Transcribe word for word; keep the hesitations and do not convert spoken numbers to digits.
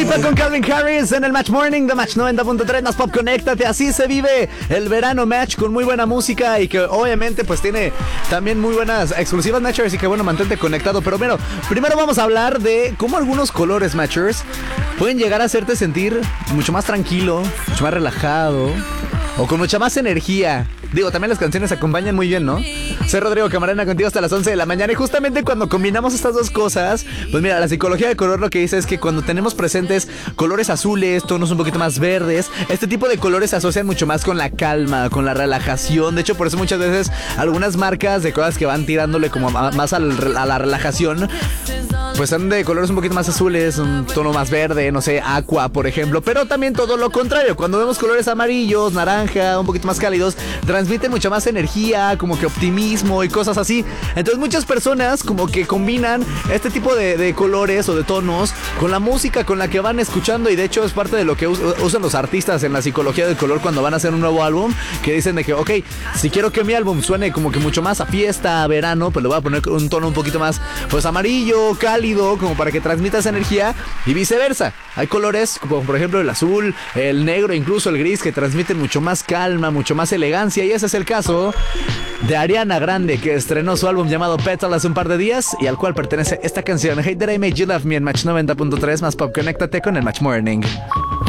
Lipa con Calvin Harris en el Match Morning de Match noventa punto tres, más pop, conéctate, así se vive el verano Match con muy buena música y que obviamente pues tiene también muy buenas exclusivas Matchers y que bueno, mantente conectado. Pero bueno, primero vamos a hablar de cómo algunos colores Matchers pueden llegar a hacerte sentir mucho más tranquilo, mucho más relajado o con mucha más energía. Digo, también las canciones acompañan muy bien, ¿no? Soy Rodrigo Camarena, contigo hasta las once de la mañana. Y justamente cuando combinamos estas dos cosas, pues mira, la psicología de color lo que dice es que cuando tenemos presentes colores azules, tonos un poquito más verdes, este tipo de colores se asocian mucho más con la calma, con la relajación. De hecho, por eso muchas veces algunas marcas de cosas que van tirándole como más al, a la relajación, pues son de colores un poquito más azules, un tono más verde, no sé, aqua, por ejemplo. Pero también todo lo contrario, cuando vemos colores amarillos, naranja, un poquito más cálidos, transmiten mucha más energía, como que optimismo y cosas así. Entonces muchas personas como que combinan este tipo de, de colores o de tonos con la música con la que van escuchando. Y de hecho es parte de lo que us- usan los artistas en la psicología del color cuando van a hacer un nuevo álbum, que dicen de que, ok, si quiero que mi álbum suene como que mucho más a fiesta, a verano, pues le voy a poner un tono un poquito más pues amarillo, cálido, como para que transmita esa energía, y viceversa. Hay colores como por ejemplo el azul, el negro, incluso el gris, que transmiten mucho más calma, mucho más elegancia. Y ese es el caso de Ariana Grande, que estrenó su álbum llamado Petal hace un par de días y al cual pertenece esta canción, Hate That I Made You Love Me, en Match noventa punto tres, más pop, conéctate con el Match Morning.